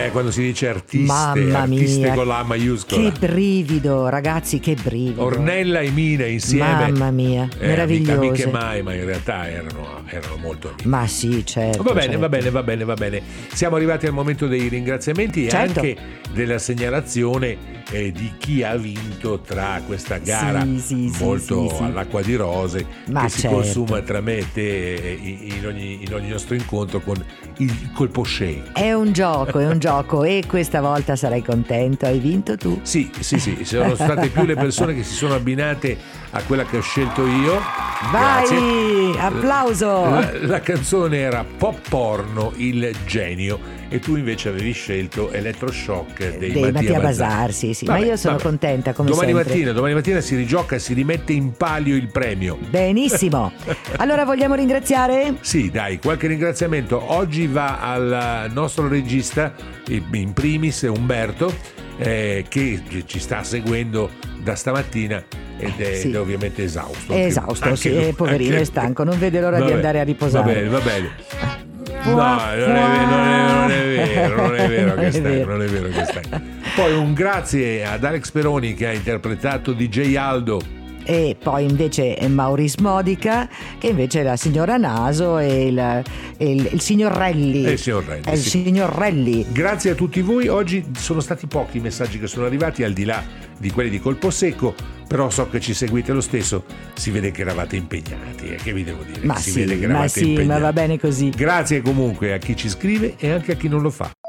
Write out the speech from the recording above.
quando si dice artiste, Mamma artiste mia, con la maiuscola. che brivido, ragazzi, che brivido. Ornella e Mina insieme. Mamma mia, meravigliose. Amiche mai, ma in realtà erano molto amiche. Ma sì, certo. Va bene, certo. va bene. Siamo arrivati al momento dei ringraziamenti e Certo. anche della segnalazione di chi ha vinto tra questa gara Sì, molto sì. all'acqua di rose Ma che si certo. consuma tra me e te in ogni nostro incontro con il colpo shake. È un gioco e questa volta sarai contento, hai vinto tu. Sì, sono state più le persone che si sono abbinate a quella che ho scelto io. Vai, Grazie. applauso. La canzone era Pop Porno, il genio, e tu invece avevi scelto Electroshock dei Mattia Bazar, sì. Ma io sono contenta come domani sempre. Domani mattina si rigioca e si rimette in palio il premio. Benissimo. Allora vogliamo ringraziare? Sì, dai, qualche ringraziamento. Oggi va al nostro regista, in primis Umberto, che ci sta seguendo da stamattina ed è ovviamente esausto. È esausto, sì, poverino, è stanco, non vede l'ora di andare a riposare. Va bene. No, non è vero che stai. Poi un grazie ad Alex Peroni che ha interpretato DJ Aldo. E poi invece è Maurice Modica, che invece è la signora Naso e il signor Relli. Il signor Relli, è il signor Relli. Grazie a tutti voi. Oggi sono stati pochi i messaggi che sono arrivati, al di là di quelli di colpo secco, però so che ci seguite lo stesso. Si vede che eravate impegnati, che vi devo dire? Ma si vede che eravate impegnati. Ma va bene così. Grazie comunque a chi ci scrive e anche a chi non lo fa.